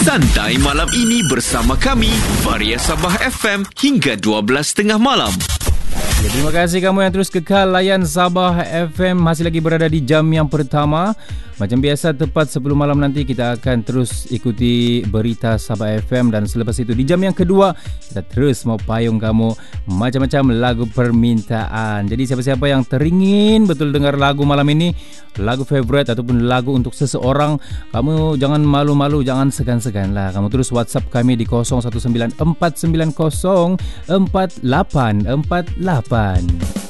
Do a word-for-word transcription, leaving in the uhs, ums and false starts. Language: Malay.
Santai malam ini bersama kami, Varia Sabah F M hingga dua belas tiga puluh malam. Ya, terima kasih kamu yang terus kekal layan Sabah F M. Masih lagi berada di jam yang pertama. Macam biasa, tepat sepuluh malam nanti kita akan terus ikuti berita Sabah F M. Dan selepas itu di jam yang kedua, kita terus mau payung kamu macam-macam lagu permintaan. Jadi siapa-siapa yang teringin betul dengar lagu malam ini, lagu favourite ataupun lagu untuk seseorang, kamu jangan malu-malu, jangan segan-segan lah. Kamu terus WhatsApp kami di kosong satu sembilan empat sembilan kosong empat lapan empat lapan.